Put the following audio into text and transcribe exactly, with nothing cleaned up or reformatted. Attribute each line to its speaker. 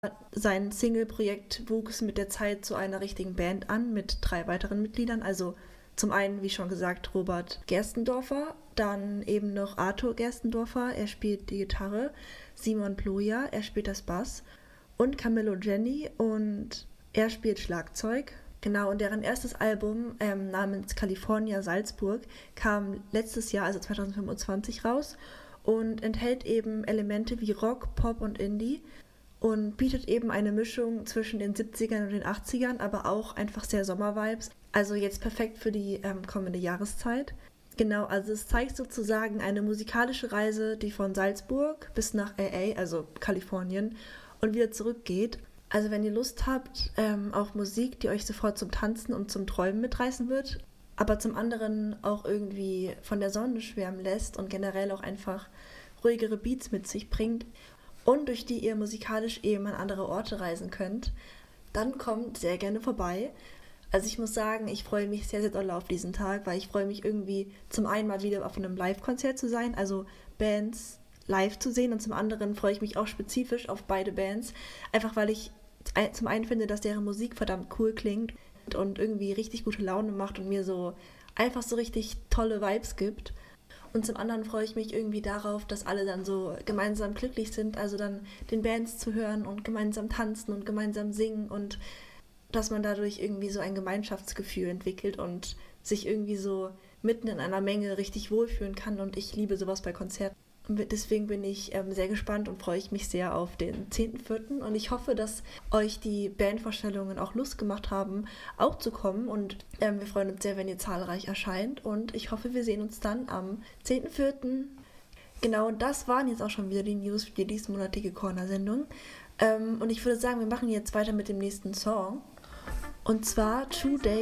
Speaker 1: Sein Single-Projekt wuchs mit der Zeit zu einer richtigen Band an, mit drei weiteren Mitgliedern. Also zum einen, wie schon gesagt, Robert Gerstendorfer, dann eben noch Arthur Gerstendorfer, er spielt die Gitarre, Simon Ploja, er spielt das Bass und Camillo Jenny und er spielt Schlagzeug. Genau, und deren erstes Album ähm, namens California Salzburg kam letztes Jahr, also zwanzig fünfundzwanzig, raus und enthält eben Elemente wie Rock, Pop und Indie und bietet eben eine Mischung zwischen den siebzigern und den achtzigern, aber auch einfach sehr Sommervibes. Also jetzt perfekt für die ähm, kommende Jahreszeit. Genau, also es zeigt sozusagen eine musikalische Reise, die von Salzburg bis nach L A, also Kalifornien, und wieder zurückgeht. Also wenn ihr Lust habt, ähm, auch Musik, die euch sofort zum Tanzen und zum Träumen mitreißen wird, aber zum anderen auch irgendwie von der Sonne schwärmen lässt und generell auch einfach ruhigere Beats mit sich bringt und durch die ihr musikalisch eben an andere Orte reisen könnt, dann kommt sehr gerne vorbei. Also ich muss sagen, ich freue mich sehr, sehr doll auf diesen Tag, weil ich freue mich irgendwie zum einen mal wieder auf einem Live-Konzert zu sein, also Bands live zu sehen, und zum anderen freue ich mich auch spezifisch auf beide Bands, einfach weil ich zum einen finde, dass deren Musik verdammt cool klingt und irgendwie richtig gute Laune macht und mir so einfach so richtig tolle Vibes gibt. Und zum anderen freue ich mich irgendwie darauf, dass alle dann so gemeinsam glücklich sind, also dann den Bands zu hören und gemeinsam tanzen und gemeinsam singen und dass man dadurch irgendwie so ein Gemeinschaftsgefühl entwickelt und sich irgendwie so mitten in einer Menge richtig wohlfühlen kann, und ich liebe sowas bei Konzerten. Und deswegen bin ich ähm, sehr gespannt und freue ich mich sehr auf den zehnten vierten und ich hoffe, dass euch die Bandvorstellungen auch Lust gemacht haben, auch zu kommen, und ähm, wir freuen uns sehr, wenn ihr zahlreich erscheint, und ich hoffe, wir sehen uns dann am zehnten vierten. Genau, und das waren jetzt auch schon wieder die News für die diesmonatige Corner-Sendung. Ähm, und ich würde sagen, wir machen jetzt weiter mit dem nächsten Song. Und zwar True Day